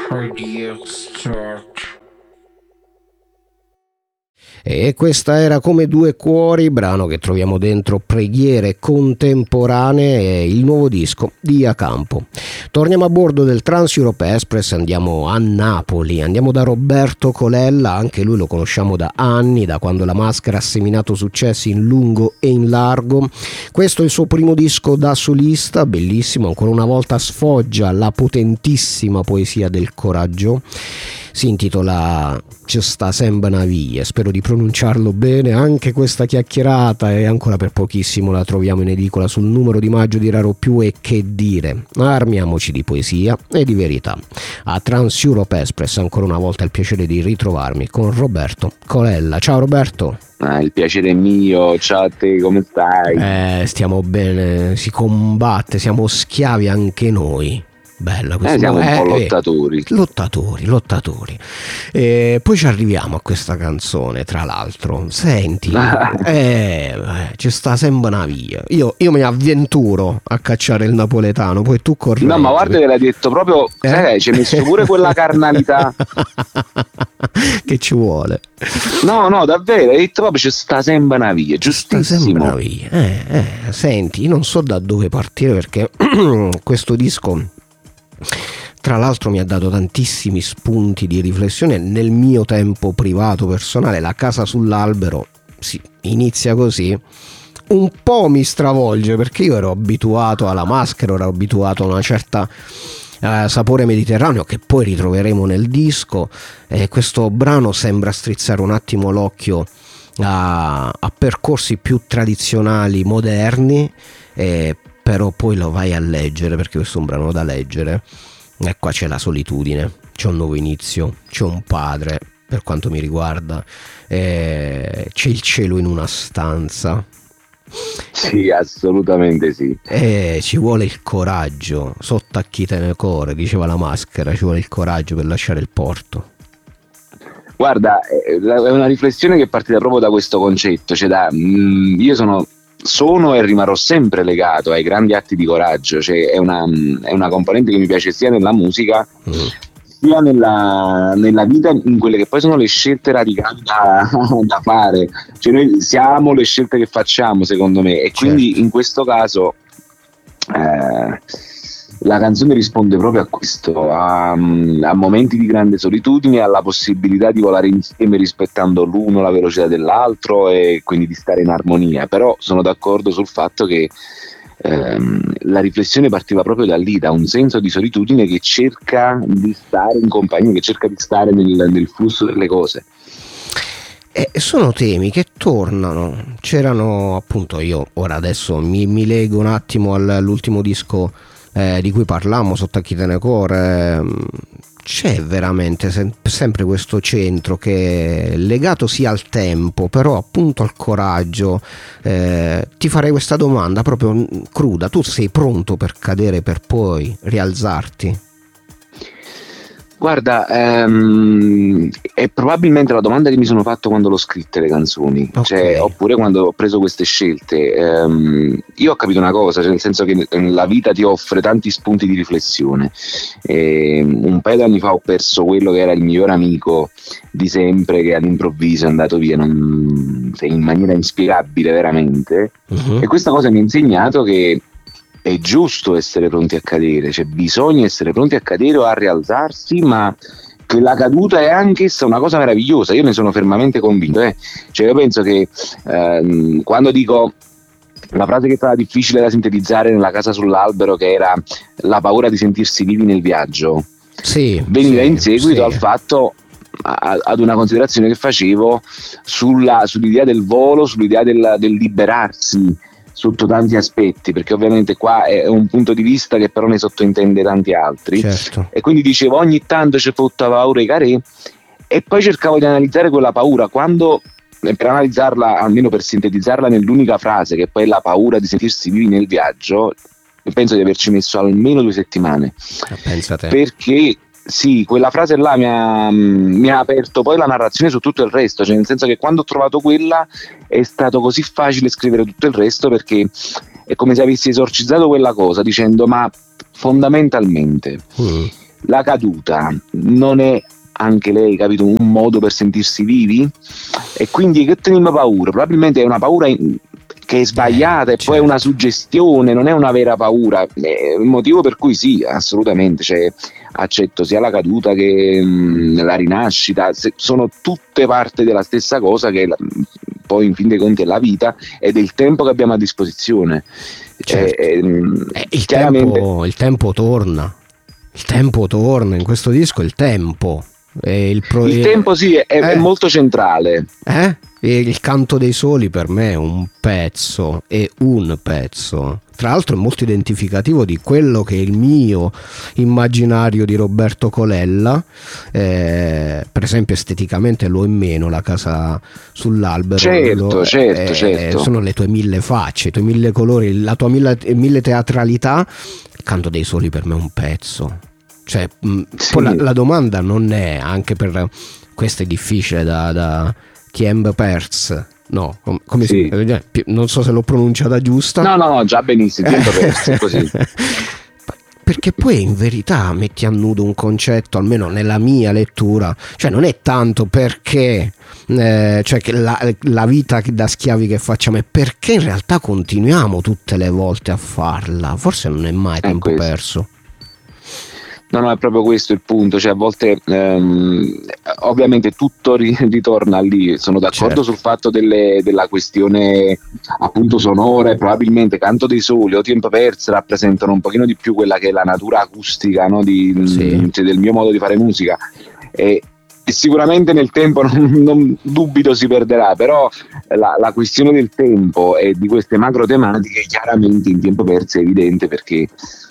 Radio Start. E questa era Come due cuori, brano che troviamo dentro Preghiere contemporanee, il nuovo disco di Acampo. Torniamo a bordo del Trans Europe Express, andiamo a Napoli, andiamo da Roberto Colella, anche lui lo conosciamo da anni, da quando La Maschera ha seminato successi in lungo e in largo. Questo è il suo primo disco da solista, bellissimo, ancora una volta sfoggia la potentissima poesia del coraggio. Si intitola Ci sta sembra una via, spero di pronunciarlo bene. Anche questa chiacchierata, e ancora per pochissimo la troviamo in edicola sul numero di maggio di Raro Più. E che dire, armiamoci di poesia e di verità. A Trans Europe Express ancora una volta il piacere di ritrovarmi con Roberto Colella. Ciao Roberto. Il piacere è mio, ciao a te, come stai? Stiamo bene, si combatte, siamo schiavi anche noi. Bella questa, siamo un po' lottatori. Lottatori. Poi ci arriviamo a questa canzone, tra l'altro. Senti, ci sta sempre una via. Io mi avventuro a cacciare il napoletano, poi tu corri. No, ma guarda che l'hai detto proprio, sai, ci hai messo pure quella carnalità. Che ci vuole. No, davvero, hai detto proprio ci sta sempre una via, giustissimo. Sta sempre una via. Senti, io non so da dove partire, perché questo disco, tra l'altro, mi ha dato tantissimi spunti di riflessione nel mio tempo privato personale. La casa sull'albero, sì, inizia così, un po' mi stravolge, perché io ero abituato alla Maschera, ero abituato a una certa sapore mediterraneo che poi ritroveremo nel disco. Questo brano sembra strizzare un attimo l'occhio a percorsi più tradizionali, moderni, però poi lo vai a leggere, perché questo è un brano da leggere, e qua c'è la solitudine, c'è un nuovo inizio, c'è un padre, per quanto mi riguarda, c'è il cielo in una stanza. Sì, assolutamente sì. Ci vuole il coraggio, sottacchite nel cuore, diceva La Maschera, ci vuole il coraggio per lasciare il porto. Guarda, è una riflessione che è partita proprio da questo concetto, cioè io sono e rimarrò sempre legato ai grandi atti di coraggio, cioè è una componente che mi piace sia nella musica sia nella vita, in quelle che poi sono le scelte radicali da fare, cioè noi siamo le scelte che facciamo, secondo me, e quindi in questo caso la canzone risponde proprio a questo, a momenti di grande solitudine, alla possibilità di volare insieme rispettando l'uno la velocità dell'altro e quindi di stare in armonia. Però sono d'accordo sul fatto che la riflessione partiva proprio da lì, da un senso di solitudine che cerca di stare in compagnia, che cerca di stare nel flusso delle cose. Sono temi che tornano, c'erano appunto, io ora adesso mi lego un attimo all'ultimo disco di cui parlammo, Sottacchite ne core. C'è veramente sempre questo centro che è legato sia al tempo, però appunto al coraggio. Ti farei questa domanda proprio cruda: tu sei pronto per cadere per poi rialzarti? Guarda, è probabilmente la domanda che mi sono fatto quando l'ho scritte le canzoni, Okay. cioè, oppure quando ho preso queste scelte. Io ho capito una cosa, cioè nel senso che la vita ti offre tanti spunti di riflessione. Un paio d'anni fa ho perso quello che era il miglior amico di sempre, che all'improvviso è andato via in maniera inspiegabile veramente, e questa cosa mi ha insegnato che è giusto essere pronti a cadere, cioè bisogna essere pronti a cadere o a rialzarsi, ma che la caduta è anch'essa una cosa meravigliosa. Io ne sono fermamente convinto, Cioè io penso che quando dico la frase che è stata difficile da sintetizzare nella casa sull'albero, che era la paura di sentirsi vivi nel viaggio, veniva in seguito al fatto, ad una considerazione che facevo sull'idea del volo, sull'idea del liberarsi sotto tanti aspetti, perché ovviamente qua è un punto di vista che però ne sottointende tanti altri. Certo. E quindi dicevo, ogni tanto c'è tutta paura di caré, e poi cercavo di analizzare quella paura, quando, per analizzarla, almeno per sintetizzarla nell'unica frase che poi è la paura di sentirsi vivi nel viaggio, penso di averci messo almeno 2 settimane. Pensa te. Perché sì, quella frase là mi ha aperto poi la narrazione su tutto il resto, cioè nel senso che quando ho trovato quella è stato così facile scrivere tutto il resto, perché è come se avessi esorcizzato quella cosa dicendo: ma fondamentalmente la caduta non è anche lei, capito, un modo per sentirsi vivi? E quindi che teniamo paura? Probabilmente è una paura che è sbagliata e poi è una suggestione, non è una vera paura. È il motivo per cui sì, assolutamente, cioè, accetto sia la caduta che la rinascita, sono tutte parte della stessa cosa che poi in fin dei conti è la vita ed è il tempo che abbiamo a disposizione. Certo. Il tempo torna. Il tempo torna in questo disco, il tempo. Il tempo sì, è molto centrale. Il Canto dei Soli per me è un pezzo, tra l'altro è molto identificativo di quello che è il mio immaginario di Roberto Colella, per esempio esteticamente lo è meno La casa sull'albero, certo. Sono le tue mille facce, i tuoi mille colori, la tua mille teatralità. Il Canto dei Soli per me è un pezzo. Cioè, poi la domanda non è, anche per questo è difficile da Tiemb Perz, no, come si dice? Non so se l'ho pronunciata giusta. No, già benissimo, Tiemb Perz, così. Perché poi in verità metti a nudo un concetto, almeno nella mia lettura, cioè non è tanto perché cioè che la vita da schiavi che facciamo, è perché in realtà continuiamo tutte le volte a farla, forse non è mai tempo perso. No, è proprio questo il punto, cioè a volte ovviamente tutto ritorna lì, sono d'accordo sul fatto della questione appunto sonora e probabilmente Canto dei Soli o Tiemp Perz rappresentano un pochino di più quella che è la natura acustica, no? Cioè, del mio modo di fare musica e sicuramente nel tempo non dubito si perderà, però la questione del tempo e di queste macro tematiche chiaramente in Tiemp Perz è evidente perché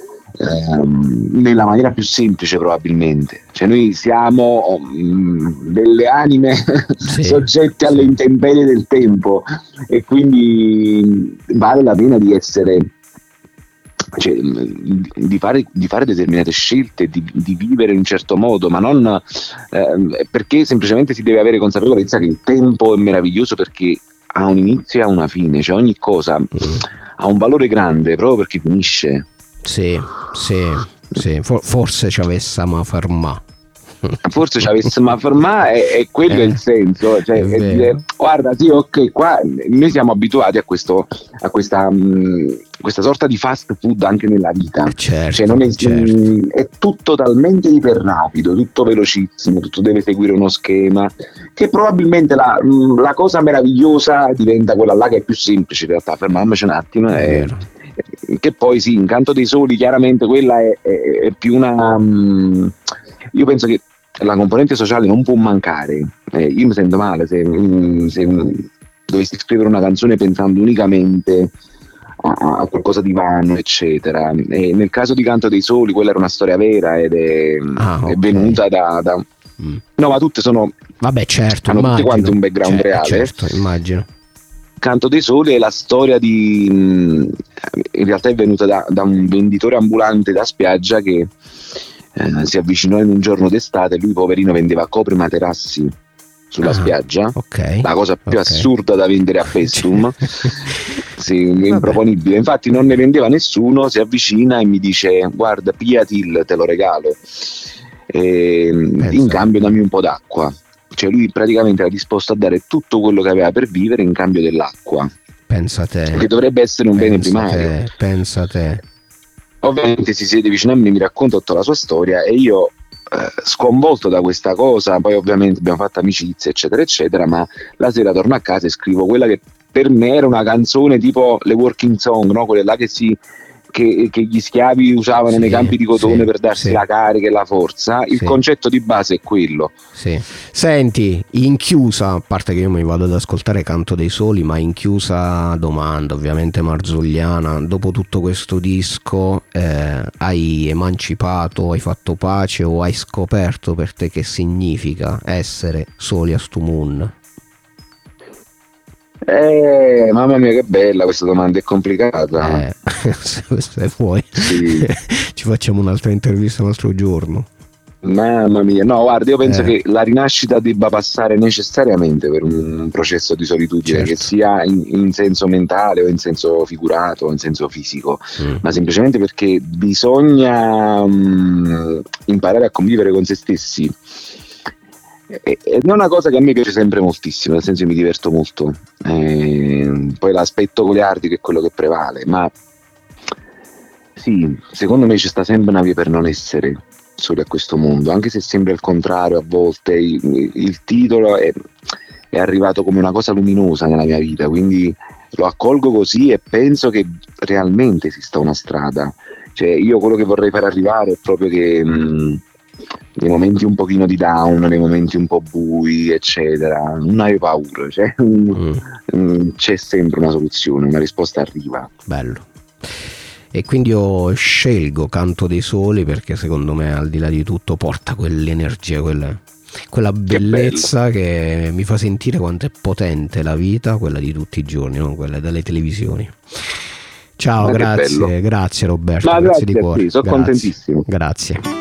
nella maniera più semplice probabilmente, cioè noi siamo delle anime soggette alle intemperie del tempo e quindi vale la pena di essere, cioè, di fare determinate scelte, di vivere in un certo modo, ma non perché semplicemente si deve avere consapevolezza che il tempo è meraviglioso perché ha un inizio e ha una fine, cioè ogni cosa ha un valore grande proprio perché finisce. Sì, forse ci avessimo a fermare. Forse ci avessimo a fermare e quello è il senso, cioè, dire, guarda sì, ok, qua noi siamo abituati a questa sorta di fast food anche nella vita, cioè non è tutto talmente iperrapido, tutto velocissimo, tutto deve seguire uno schema che probabilmente la cosa meravigliosa diventa quella là che è più semplice in realtà, fermiamoci un attimo che poi sì, in Canto dei Soli chiaramente quella è più una io penso che la componente sociale non può mancare, io mi sento male se dovessi scrivere una canzone pensando unicamente a qualcosa di vano eccetera, e nel caso di Canto dei Soli quella era una storia vera ed è venuta da no, ma tutte sono hanno tutte quante un background reale, certo, immagino. Canto dei Soli è la storia in realtà è venuta da un venditore ambulante da spiaggia che si avvicinò in un giorno d'estate, lui poverino vendeva coprimaterassi sulla spiaggia, la cosa più assurda da vendere a Pestum, improponibile, infatti non ne vendeva nessuno, si avvicina e mi dice guarda pigliati te lo regalo in cambio dammi un po' d'acqua. Cioè lui praticamente era disposto a dare tutto quello che aveva per vivere in cambio dell'acqua. Pensa te. Che dovrebbe essere un bene primario. Pensa te. Ovviamente si siede vicino a me, mi racconta tutta la sua storia e io sconvolto da questa cosa, poi ovviamente abbiamo fatto amicizia eccetera eccetera, ma la sera torno a casa e scrivo quella che per me era una canzone tipo le working song, no? Quelle là che gli schiavi usavano nei campi di cotone per darsi la carica e la forza, il concetto di base è quello. Senti, in chiusa, a parte che io mi vado ad ascoltare Canto dei Soli, ma in chiusa domanda ovviamente marzulliana, dopo tutto questo disco hai emancipato, hai fatto pace o hai scoperto per te che significa essere soli a stu moon? Mamma mia che bella questa domanda, è complicata. Se vuoi ci facciamo un'altra intervista un altro giorno. Mamma mia, no, guarda, io penso che la rinascita debba passare necessariamente per un processo di solitudine, certo, che sia in senso mentale o in senso figurato o in senso fisico, ma semplicemente perché bisogna imparare a convivere con se stessi. Ed è una cosa che a me piace sempre moltissimo, nel senso che mi diverto molto. Poi l'aspetto goliardico è quello che prevale, ma sì, secondo me ci sta sempre una via per non essere soli a questo mondo, anche se sembra il contrario a volte. Il titolo è arrivato come una cosa luminosa nella mia vita, quindi lo accolgo così e penso che realmente esista una strada. Cioè, io quello che vorrei far arrivare è proprio che nei momenti un pochino di down, nei momenti un po' bui, eccetera, non hai paura, cioè, c'è sempre una soluzione, una risposta arriva. Bello. E quindi io scelgo Canto dei Soli perché secondo me al di là di tutto porta quell'energia, quella bellezza che mi fa sentire quanto è potente la vita, quella di tutti i giorni, non quella delle televisioni. Ciao, grazie Roberto, grazie di cuore. Sono contentissimo. Grazie.